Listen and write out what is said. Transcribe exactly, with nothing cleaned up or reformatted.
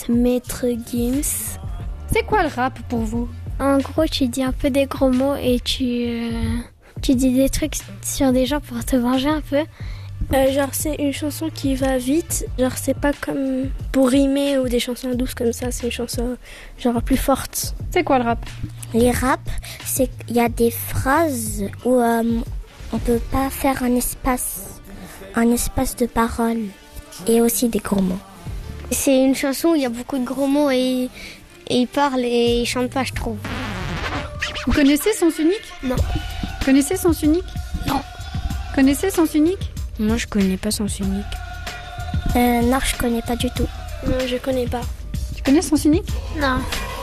Maître Gims. C'est quoi le rap pour vous? En gros, tu dis un peu des gros mots et tu, euh, tu dis des trucs sur des gens pour te venger un peu. Euh, genre, c'est une chanson qui va vite. Genre, c'est pas comme pour rimer ou des chansons douces comme ça. C'est une chanson genre plus forte. C'est quoi le rap? Les raps, c'est qu'il y a des phrases où euh, on peut pas faire un espace, un espace de parole et aussi des gros mots. C'est une chanson où il y a beaucoup de gros mots et, et ils parlent et ils chantent pas, je trouve. Vous connaissez Sens Unique? Non. Connaissez Sens Unique? Non. Connaissez Sens Unique? Moi, je connais pas Sens Unique. Euh, non, je connais pas du tout. Non, je connais pas. Tu connais Sens Unique? Non.